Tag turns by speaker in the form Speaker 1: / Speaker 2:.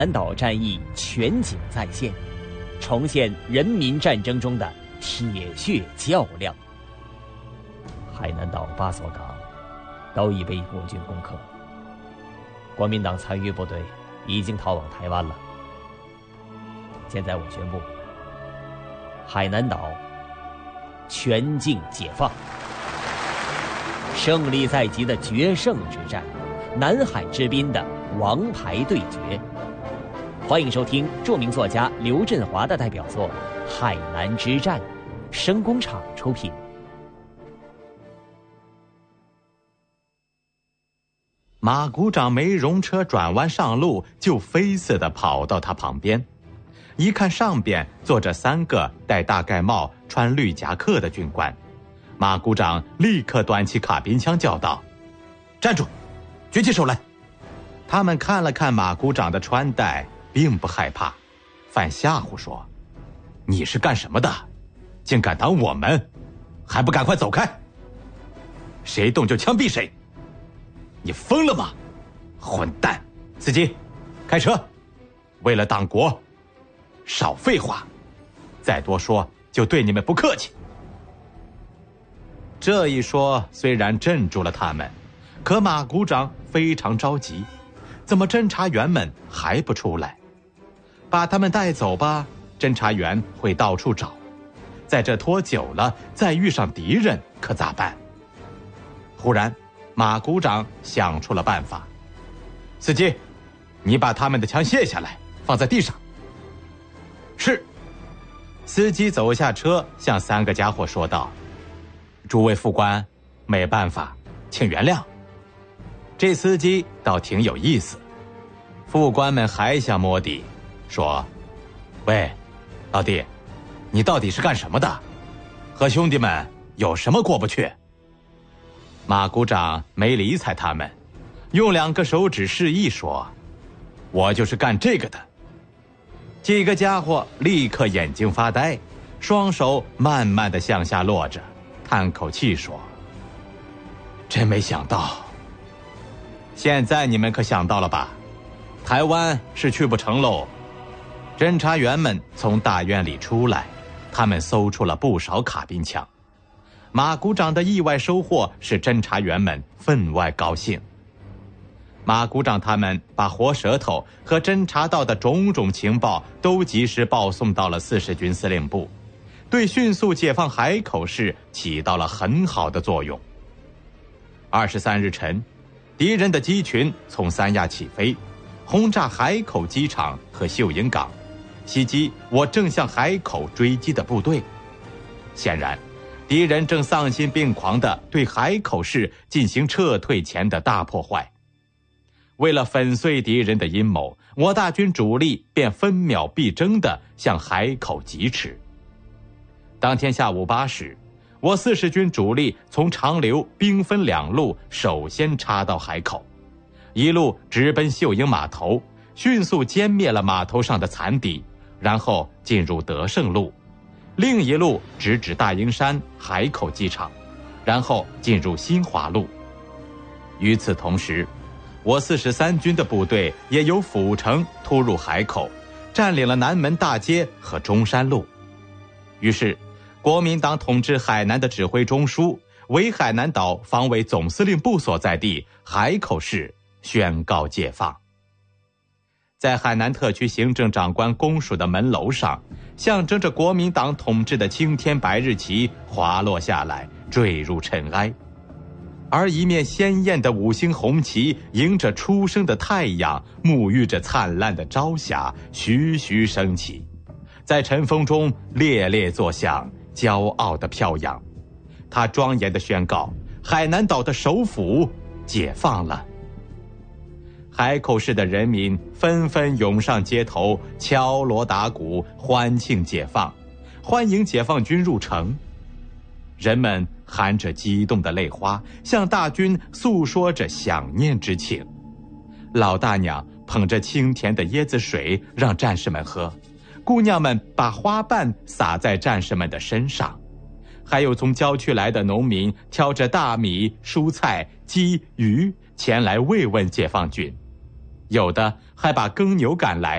Speaker 1: 南岛战役全景再现，重现人民战争中的铁血较量。海南岛8所港都已被国军攻克，国民党残余部队已经逃往台湾了。现在我宣布，海南岛全境解放，胜利在即的决胜之战，南海之滨的王牌对决。欢迎收听著名作家刘振华的代表作《海南之战》，声工厂出品。
Speaker 2: 马股长没容车转弯上路，就飞似的跑到他旁边，一看上边坐着3个戴大盖帽、穿绿夹克的军官，马股长立刻端起卡宾枪叫道：“站住，举起手来！”他们看了看马股长的穿戴，并不害怕，犯吓唬说：“你是干什么的？竟敢挡我们，还不赶快走开！谁动就枪毙谁！你疯了吗？混蛋！司机，开车！为了党国，少废话，再多说就对你们不客气。”这一说虽然镇住了他们，可马股长非常着急，怎么侦察员们还不出来？把他们带走吧，侦察员会到处找，在这拖久了，再遇上敌人可咋办？忽然马股长想出了办法：“司机，你把他们的枪卸下来，放在地上。”是。司机走下车，向3个家伙说道：“诸位副官，没办法，请原谅。”这司机倒挺有意思。副官们还想摸底，说：“喂，老弟，你到底是干什么的？和兄弟们有什么过不去？”马股长没理睬他们，用2个手指示意说：“我就是干这个的。”几个家伙立刻眼睛发呆，双手慢慢地向下落着，叹口气说：“真没想到。”现在你们可想到了吧？台湾是去不成喽。侦察员们从大院里出来，他们搜出了不少卡宾枪。马股长的意外收获使侦察员们分外高兴。马股长他们把活舌头和侦察到的种种情报都及时报送到了40军司令部，对迅速解放海口市起到了很好的作用。23日晨，敌人的机群从三亚起飞，轰炸海口机场和秀营港，袭击我正向海口追击的部队。显然敌人正丧心病狂地对海口市进行撤退前的大破坏。为了粉碎敌人的阴谋，我大军主力便分秒必争地向海口疾驰。当天下午8时，我40军主力从长流兵分2路，首先插到海口，一路直奔秀营码头，迅速歼灭了码头上的残敌，然后进入德胜路，另一路直指大营山海口机场，然后进入新华路。与此同时，我43军的部队也由府城突入海口，占领了南门大街和中山路。于是国民党统治海南的指挥中枢为海南岛防卫总司令部所在地海口市宣告解放。在海南特区行政长官公署的门楼上，象征着国民党统治的青天白日旗滑落下来，坠入尘埃，而一面鲜艳的5星红旗迎着初升的太阳，沐浴着灿烂的朝霞，徐徐升起，在晨风中猎猎作响，骄傲地飘扬。它庄严地宣告，海南岛的首府解放了。海口市的人民纷纷涌上街头，敲锣打鼓，欢庆解放，欢迎解放军入城。人们含着激动的泪花，向大军诉说着想念之情。老大娘捧着清甜的椰子水让战士们喝，姑娘们把花瓣洒在战士们的身上，还有从郊区来的农民挑着大米、蔬菜、鸡、鱼前来慰问解放军，有的还把耕牛赶来